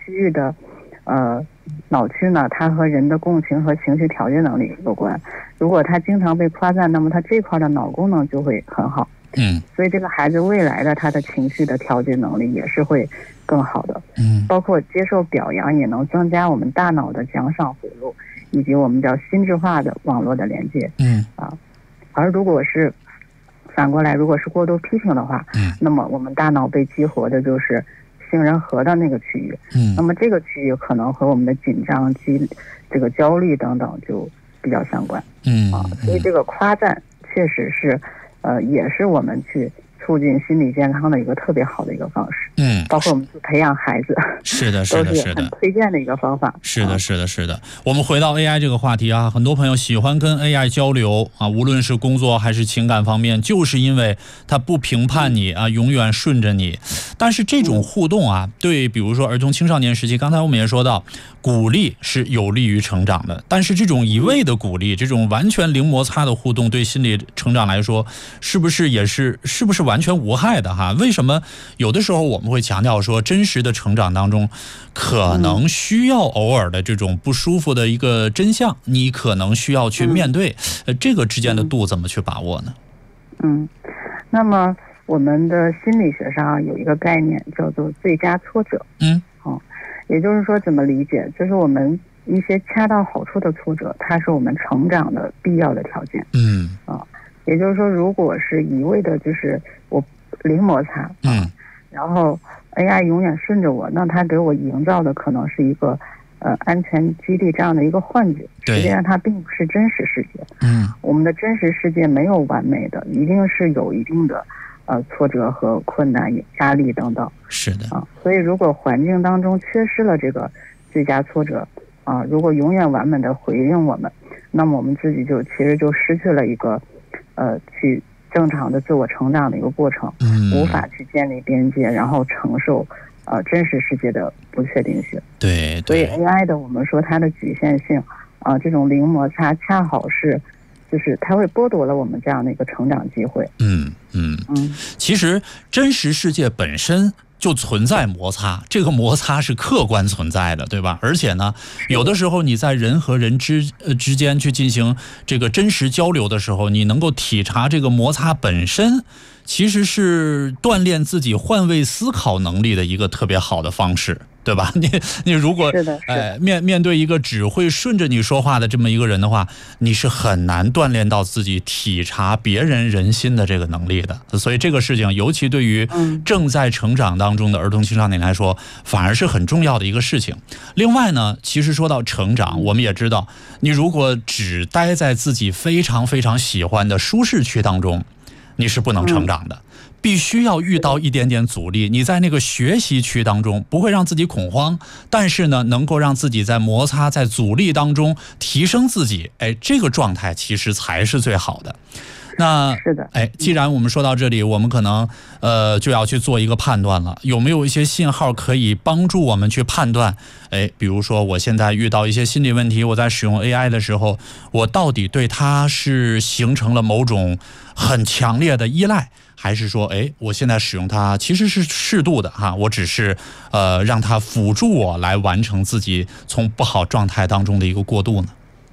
区域的脑区呢，它和人的共情和情绪调节能力有关。如果他经常被夸赞，那么他这块的脑功能就会很好。所以这个孩子未来的他的情绪的调节能力也是会更好的。包括接受表扬也能增加我们大脑的奖赏回路，以及我们叫心智化的网络的连接。而如果是反过来，如果是过度批评的话，那么我们大脑被激活的就是杏仁核的那个区域。那么这个区域可能和我们的紧张、这个焦虑等等就比较相关。所以这个夸赞确实是也是我们去促进心理健康的一个特别好的一个方式。包括我们去培养孩子， 是的， 都是很推荐的一个方法。 是的。我们回到 AI 这个话题啊，很多朋友喜欢跟 AI 交流啊，无论是工作还是情感方面，就是因为它不评判你啊，永远顺着你。但是这种互动啊，对比如说儿童青少年时期，刚才我们也说到，鼓励是有利于成长的，但是这种一味的鼓励，这种完全零摩擦的互动，对心理成长来说，是不是完全无害的哈？为什么有的时候我们会强调说，真实的成长当中可能需要偶尔的这种不舒服的一个真相，你可能需要去面对，这个之间的度怎么去把握呢？ 那么我们的心理学上有一个概念叫做最佳挫折。也就是说怎么理解，就是我们一些恰到好处的挫折，它是我们成长的必要的条件。也就是说，如果是一味的就是我零摩擦，然后 AI 永远顺着我，那它给我营造的可能是一个安全基地这样的一个幻觉，实际上它并不是真实世界。我们的真实世界没有完美的，一定是有一定的挫折和困难、压力等等。 是的所以如果环境当中缺失了这个最佳挫折如果永远完美的回应我们，那么我们自己其实就失去了一个去正常的自我成长的一个过程，无法去建立边界，然后承受真实世界的不确定性。 对， 所以 AI 的我们说它的局限性这种零摩擦恰好是就是它会剥夺了我们这样的一个成长机会。 其实真实世界本身就存在摩擦，这个摩擦是客观存在的，对吧？而且呢，有的时候你在人和人之间去进行这个真实交流的时候，你能够体察这个摩擦本身其实是锻炼自己换位思考能力的一个特别好的方式，对吧？你如果面对一个只会顺着你说话的这么一个人的话，你是很难锻炼到自己体察别人人心的这个能力的。所以这个事情尤其对于正在成长当中的儿童青少年来说，反而是很重要的一个事情。另外呢，其实说到成长，我们也知道，你如果只待在自己非常非常喜欢的舒适区当中，你是不能成长的，必须要遇到一点点阻力。你在那个学习区当中不会让自己恐慌，但是呢，能够让自己在摩擦、在阻力当中提升自己，这个状态其实才是最好的。那是的， 既然我们说到这里，我们可能就要去做一个判断了，有没有一些信号可以帮助我们去判断？比如说我现在遇到一些心理问题，我在使用 AI 的时候，我到底对它是形成了某种很强烈的依赖，还是说我现在使用它其实是适度的哈，我只是让它辅助我来完成自己从不好状态当中的一个过渡呢？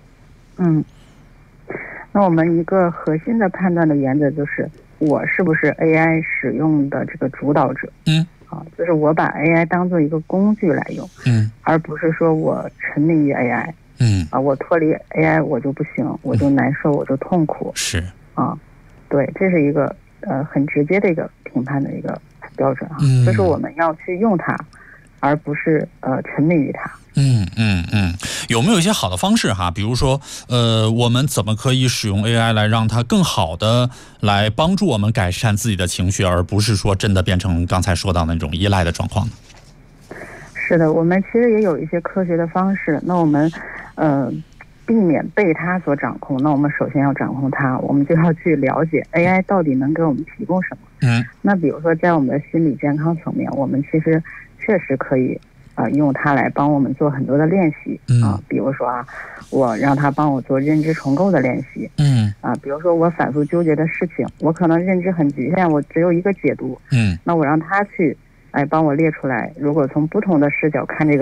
那我们一个核心的判断的原则就是我是不是 AI 使用的这个主导者。就是我把 AI 当做一个工具来用，而不是说我沉迷于 AI。我脱离 AI 我就不行，我就难受，我就痛苦。 是对，这是一个很直接的一个评判的一个标准就是我们要去用它，而不是沉迷于它。 有没有一些好的方式哈？比如说我们怎么可以使用 AI 来让它更好的来帮助我们改善自己的情绪，而不是说真的变成刚才说到那种依赖的状况呢？ 是的，我们其实也有一些科学的方式。那我们避免被它所掌控，那我们首先要掌控它，我们就要去了解 AI 到底能给我们提供什么。那比如说在我们的心理健康层面，我们其实确实可以用它来帮我们做很多的练习比如说我让它帮我做认知重构的练习。比如说我反复纠结的事情，我可能认知很局限，我只有一个解读。那我让它去帮我列出来，如果从不同的视角看这个